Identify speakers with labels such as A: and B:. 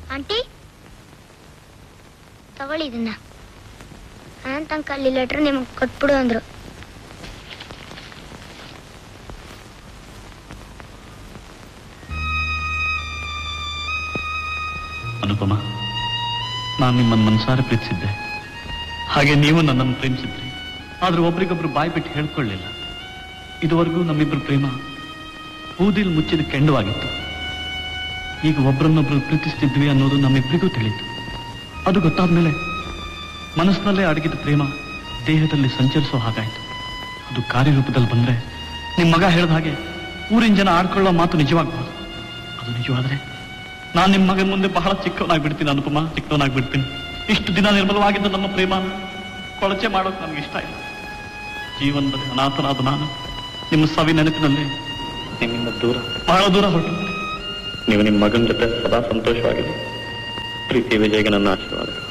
A: Aunty ತಗೊಳ್ಳಿ ಇದನ್ನ. Ananth uncle ಈ ಲೆಟರ್ ನಿಮಗೆ ಕೊಟ್ಬಿಡು ಅಂದ್ರು.
B: ಅನುಪಮ, ನಾನು ನಿಮ್ಮನ್ನು ಮನಸಾರೆ ಪ್ರೀತಿಸಿದ್ದೆ, ಹಾಗೆ ನೀವು ನನ್ನನ್ನು ಪ್ರೇಮಿಸಿದ್ರಿ. ಆದ್ರೆ ಒಬ್ರಿಗೊಬ್ರು ಬಾಯಿ ಬಿಟ್ಟು ಹೇಳ್ಕೊಳ್ಳಿಲ್ಲ. ಇದುವರೆಗೂ ನಮ್ಮಿಬ್ರು ಪ್ರೇಮ ಬೂದಿಲ್ ಮುಚ್ಚಿದ ಕೆಂಡವಾಗಿತ್ತು. ಈಗ ಒಬ್ರನ್ನೊಬ್ರು ಪ್ರೀತಿಸ್ತಿದ್ವಿ ಅನ್ನೋದು ನಮ್ಮಿಬ್ಬರಿಗೂ ತಿಳಿಯಿತು. ಅದು ಗೊತ್ತಾದ್ಮೇಲೆ ಮನಸ್ಸಿನಲ್ಲೇ ಅಡಗಿದ ಪ್ರೇಮ ದೇಹದಲ್ಲಿ ಸಂಚರಿಸೋ ಹಾಗಾಯ್ತು. ಅದು ಕಾರ್ಯರೂಪದಲ್ಲಿ ಬಂದ್ರೆ ನಿಮ್ಮ ಮಗ ಹೇಳಿದ ಹಾಗೆ ಊರಿನ ಜನ ಆಡ್ಕೊಳ್ಳೋ ಮಾತು ನಿಜವಾಗ್ಬೋದು. ಅದು ನಿಜವಾದ್ರೆ ನಾನು ನಿಮ್ಮ ಮಗನ ಮುಂದೆ ಬಹಳ ಚಿಕ್ಕವನಾಗ್ಬಿಡ್ತೀನಿ ಅನುಪಮ, ಚಿಕ್ಕವನಾಗ್ಬಿಡ್ತೀನಿ. ಇಷ್ಟು ದಿನ ನಿರ್ಮಲವಾಗಿದ್ದ ನಮ್ಮ ಪ್ರೇಮ ಕೊಳಚೆ ಮಾಡೋಕೆ ನನಗೆ ಇಷ್ಟ ಇಲ್ಲ. ಜೀವನದಲ್ಲಿ ಅನಾಥನಾದ ನಾನು ನಿಮ್ಮ ಸವಿ ನೆನಪಿನಲ್ಲಿ ನಿಮ್ಮಿಂದ ದೂರ, ಬಹಳ ದೂರ ಹೊರಟು. ನೀವು ನಿಮ್ಮ ಮಗನ ಜೊತೆ ಸದಾ ಸಂತೋಷವಾಗಿದೆ. ಪ್ರೀತಿ ವಿಜಯಗೆ ನನ್ನ ಆಶೀರ್ವಾದ.